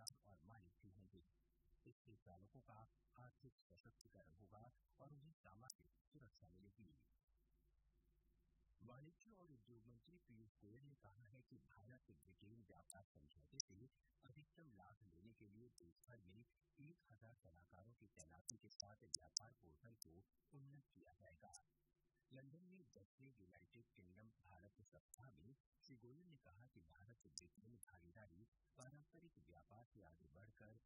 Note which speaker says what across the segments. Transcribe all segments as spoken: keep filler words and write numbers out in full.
Speaker 1: ठेकेदार और मालिक भी होंगे। इससे चालकों का आर्थिक सशक्तिकरण होगा और उन्हें सामाजिक सुरक्षा मिलेगी। वाणिज्य और उद्योग मंत्री पीयूष गोयल ने कहा है कि भारत ब्रिटेन व्यापार समझौते से अधिकतम लाभ लेने के लिए देश भर में एक हजार सलाहकारों की तैनाती के साथ व्यापार पोर्टल को उन्नत किया जाएगा। लंदन में दसवें यूनाइटेड किंगडम भारत सप्ताह में श्री गोयल ने कहा कि भारत ब्रिटेन भागीदारी पारंपरिक व्यापार से आगे बढ़कर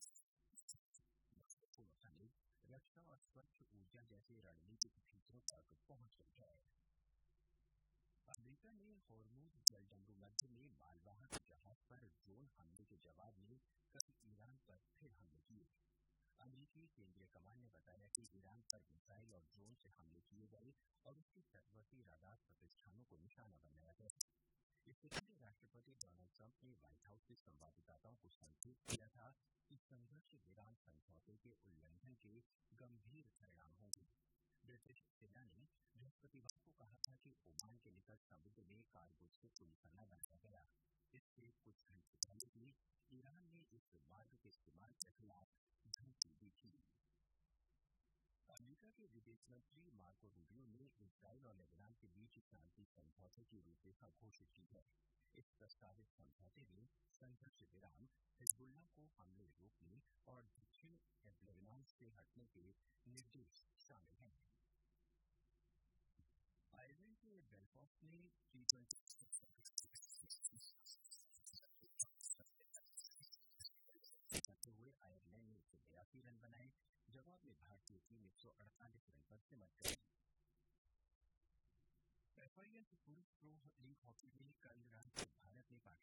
Speaker 1: रक्षा और स्वच्छ ऊर्जा जैसे रणनीतिक क्षेत्रों तक पहुंच गई है। अमेरिका ने होर्मुज जलजंगू मध्य में मालवाहक जहाज पर ड्रोन हमले के जवाब में कल ईरान पर फिर हमले किए। अमेरिकी केंद्रीय कमान ने बताया कि ईरान पर मिसाइल और ड्रोन से हमले किए गए और उसके तटवर्ती रडार प्रतिष्ठानों को निशाना बनाया गया। इससे पहले राष्ट्रपति डोनाल्ड ट्रंप ने व्हाइट हाउस के संवाददाताओं को संकेत दिया था कि संघर्ष विराम समझौते के उल्लंघन के गंभीर परिणाम होंगे। ब्रिटिश सेना ने बृहस्पतिवार को कहा था कि ओमान के निकट समुद्र में कार्गो शिप को निशाना बनाया गया। इससे कुछ घंटे पहले ही ईरान ने इस मार्ग के इस्तेमाल के खिलाफ धमकी दी थी। अमेरिका के विदेश मंत्री मार्को रूबियो ने इजरायल और लेबनान के बीच शांति समझौते की रूपरेखा घोषित की है। इस प्रस्तावित समझौते में संघर्ष विराम, हिजबुल्लाह को हमले रोकने और दक्षिण लेबनान से हटने के निर्देश शामिल हैं। आयरलैंड के बेलफास्ट में टी ट्वेंटी करते हुए आयरलैंड ने एक सौ बयासी रन बनाए। जवाब में भारतीय टीम एक सौ अड़तालीस रन पर सिमट गई। एफ आई एच पुरुष प्रो लीग हॉकी में कल रात भारत ने